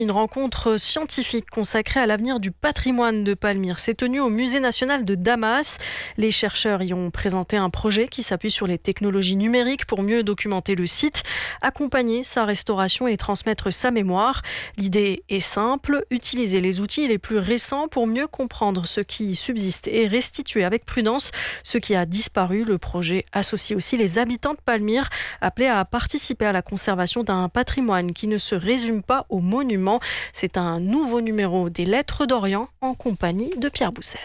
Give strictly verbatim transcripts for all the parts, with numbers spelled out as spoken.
Une rencontre scientifique consacrée à l'avenir du patrimoine de Palmyre s'est tenue au Musée national de Damas. Les chercheurs y ont présenté un projet qui s'appuie sur les technologies numériques pour mieux documenter le site, accompagner sa restauration et transmettre sa mémoire. L'idée est simple, utiliser les outils les plus récents pour mieux comprendre ce qui subsiste et restituer avec prudence ce qui a disparu. Le projet associe aussi les habitants de Palmyre, appelés à participer à la conservation d'un patrimoine qui ne se résume pas aux monuments. C'est un nouveau numéro des Lettres d'Orient en compagnie de Pierre Boussel.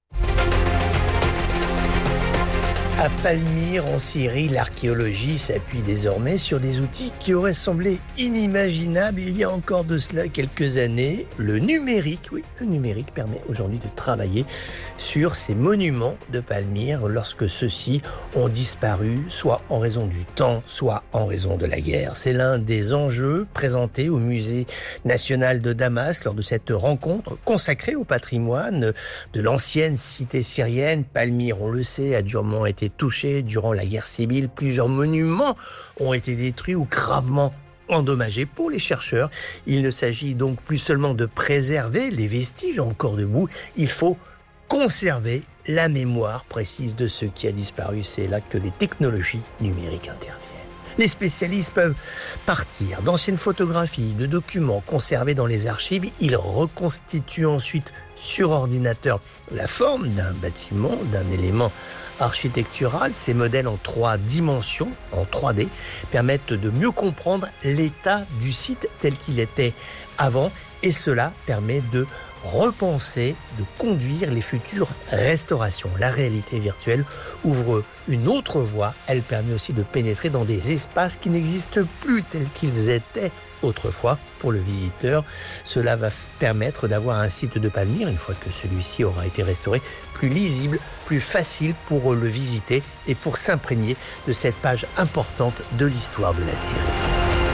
À Palmyre, en Syrie, l'archéologie s'appuie désormais sur des outils qui auraient semblé inimaginables il y a encore de cela quelques années. Le numérique, oui, le numérique permet aujourd'hui de travailler sur ces monuments de Palmyre lorsque ceux-ci ont disparu, soit en raison du temps, soit en raison de la guerre. C'est l'un des enjeux présentés au Musée national de Damas lors de cette rencontre consacrée au patrimoine de l'ancienne cité syrienne. Palmyre, on le sait, a durement été touchés durant la guerre civile. Plusieurs monuments ont été détruits ou gravement endommagés. Pour les chercheurs, il ne s'agit donc plus seulement de préserver les vestiges encore debout, il faut conserver la mémoire précise de ce qui a disparu. C'est là que les technologies numériques interviennent. Les spécialistes peuvent partir d'anciennes photographies, de documents conservés dans les archives. Ils reconstituent ensuite sur ordinateur la forme d'un bâtiment, d'un élément architectural. Ces modèles en trois dimensions, en trois D, permettent de mieux comprendre l'état du site tel qu'il était avant. Et cela permet de repenser, de conduire les futures restaurations. La réalité virtuelle ouvre une autre voie. Elle permet aussi de pénétrer dans des espaces qui n'existent plus tels qu'ils étaient autrefois. Pour le visiteur, cela va permettre d'avoir un site de Palmyre, une fois que celui-ci aura été restauré, plus lisible, plus facile pour le visiter et pour s'imprégner de cette page importante de l'histoire de la Syrie.